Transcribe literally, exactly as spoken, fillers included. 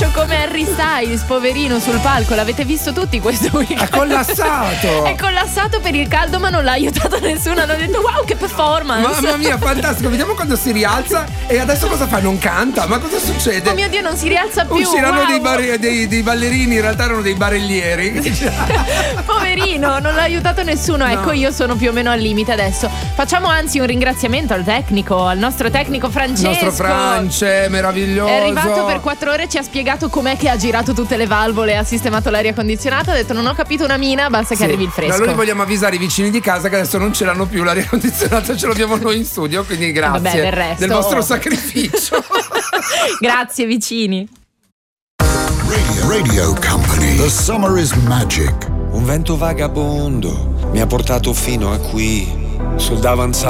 faccio come Harry Styles, poverino, sul palco. L'avete visto tutti questo weekend? È collassato. È collassato per il caldo, ma non l'ha aiutato nessuno. Hanno detto wow, che performance. Mamma mia, fantastico. Vediamo quando si rialza. E adesso cosa fa? Non canta? Ma cosa succede? Oh mio Dio, non si rialza più. Usciranno wow. dei, bar- dei, dei ballerini, in realtà erano dei barellieri. Poverino, non l'ha aiutato nessuno. No. Ecco, io sono più o meno al limite adesso. Facciamo anzi un ringraziamento al tecnico, al nostro tecnico Francesco. Il nostro France, meraviglioso. È arrivato per quattro ore, ci ha spiegato com'è che ha girato tutte le valvole, ha sistemato l'aria condizionata. Ha detto non ho capito una mina, basta che Sì. arrivi il fresco. Da noi vogliamo avvisare i vicini di casa che adesso non ce l'hanno più l'aria condizionata, ce l'abbiamo noi in studio, quindi grazie. Vabbè, del resto. del vostro sacrificio. Grazie vicini. Radio, Radio Company. The summer is magic. Un vento vagabondo mi ha portato fino a qui, sul davanzale.